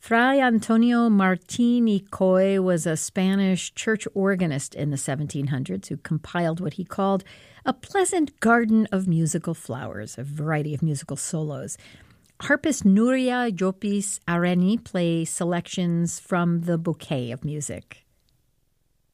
Fray Antonio Martín y Coy was a Spanish church organist in the 1700s who compiled what he called a pleasant garden of musical flowers, a variety of musical solos. Harpist Nuria Llopis Areni plays selections from the bouquet of music.